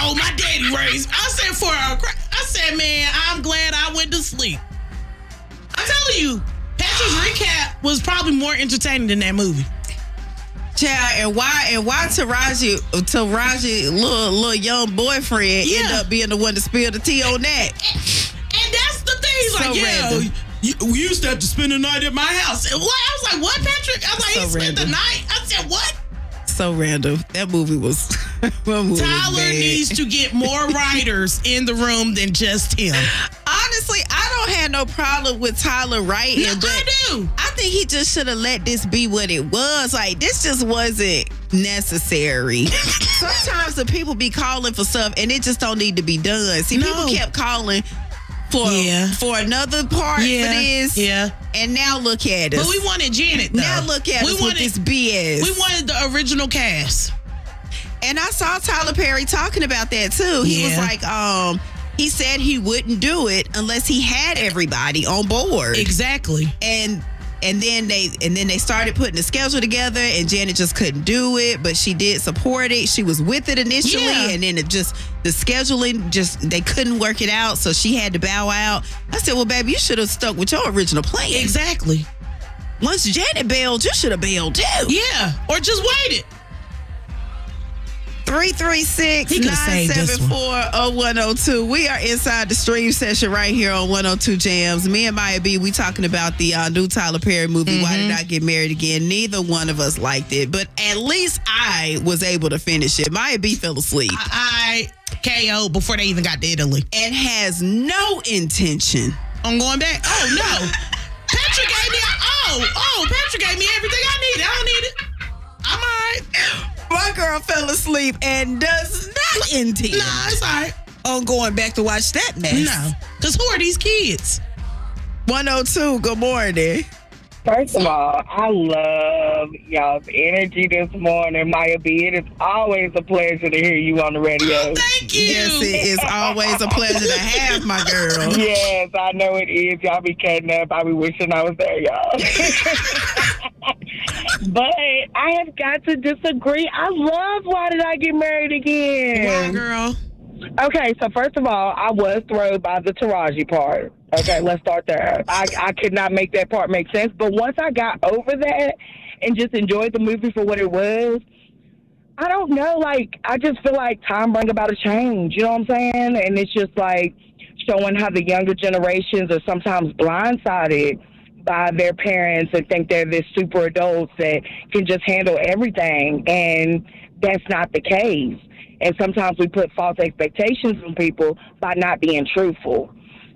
Oh, my daddy raised. I said, man, I'm glad I went to sleep. I'm telling you, Patrick's recap was probably more entertaining than that movie. Child, and why Taraji, little young boyfriend, end up being the one to spill the tea on that? And that's the thing. He's so like, random. we used to have to spend the night at my house. And what? I was like, what, Patrick? I was like, So he spent random. the night? I said, what? So random. That movie was. Tyler needs to get more writers in the room than just him. Honestly, I don't have no problem with Tyler writing, No, but I do. I think he just should have let this be what it was. Like, this just wasn't necessary. Sometimes the people be calling for stuff and it just don't need to be done. See, people kept calling for another part for this. Yeah. And now look at us. But we wanted Janet, though. Now look at us with this BS. We wanted the original cast. And I saw Tyler Perry talking about that too. He was like, he said he wouldn't do it unless he had everybody on board. Exactly. And then they started putting the schedule together, and Janet just couldn't do it, but she did support it. She was with it initially, and then the scheduling they couldn't work it out, so she had to bow out. I said, well, baby, you should have stuck with your original plan. Exactly. Once Janet bailed, you should have bailed too. Yeah, or just waited. 336-974-0102. We are inside the stream session right here on 102 Jams. Me and Maya B, we talking about the new Tyler Perry movie, Why Did I Get Married Again? Neither one of us liked it, but at least I was able to finish it. Maya B fell asleep. I KO'd before they even got to Italy. And has no intention on going back. Oh, no. Patrick gave me Patrick gave me everything I needed. I don't need it. I'm all right. My girl fell asleep and does not intend it's all right. on going back to watch that mess. No, because who are these kids? 102, good morning. First of all, I love y'all's energy this morning, Maya B. It is always a pleasure to hear you on the radio. Oh, thank you. Yes, it is always a pleasure to have my girl. Yes, I know it is. Y'all be cutting up. I be wishing I was there, y'all. But I have got to disagree. I love Why Did I Get Married Again? Why, girl? Okay, so first of all, I was thrown by the Taraji part. Okay, let's start there. I could not make that part make sense. But once I got over that and just enjoyed the movie for what it was, I don't know, like, I just feel like time bring about a change. You know what I'm saying? And it's just like showing how the younger generations are sometimes blindsided by their parents and think they're this super adults that can just handle everything. And that's not the case. And sometimes we put false expectations on people by not being truthful.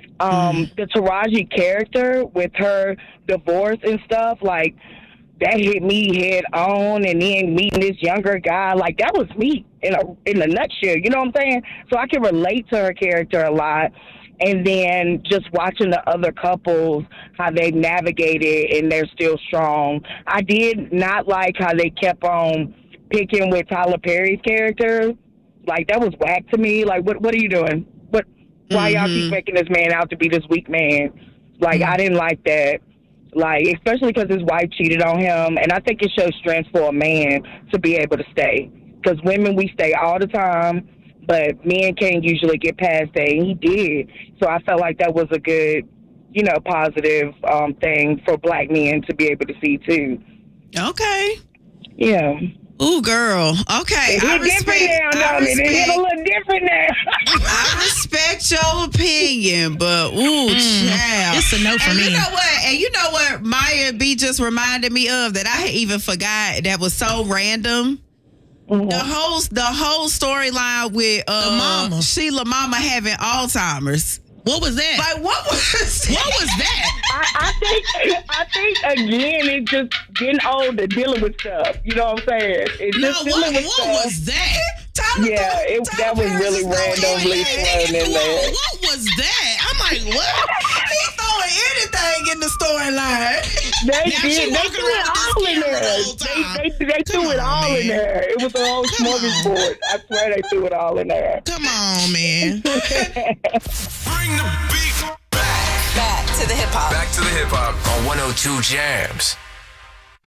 The Taraji character with her divorce and stuff, like, that hit me head on. And then meeting this younger guy, like, that was me in a nutshell. You know what I'm saying? So I can relate to her character a lot. And then just watching the other couples, how they navigated and they're still strong. I did not like how they kept on picking with Tyler Perry's character. Like, that was whack to me. Like, what are you doing? Why y'all keep making this man out to be this weak man? Like, I didn't like that. Like, especially because his wife cheated on him. And I think it shows strength for a man to be able to stay. Because women, we stay all the time. But men can't usually get past that. And he did. So I felt like that was a good, positive thing for black men to be able to see, too. Okay. Yeah. Ooh, girl. Okay. It's different now, don't it? It's a little different now. I respect your opinion, but child. It's a no for me. You know what Maya B just reminded me of that I had even forgot that was so random? Mm-hmm. The whole storyline with Sheila Mama having Alzheimer's. What was that? Like, what was that? I think again, it's just getting older, dealing with stuff. You know what I'm saying? It's just dealing with stuff. What was that? That was really randomly thrown in there. What was that? I'm like, what? He throwing anything in the storyline. They threw it all in there. They threw it all in there. It was a whole smorgasbord. I swear they threw it all in there. Come on, man. Bring the beat back. Back to the hip hop. Back to the hip hop on 102 Jams.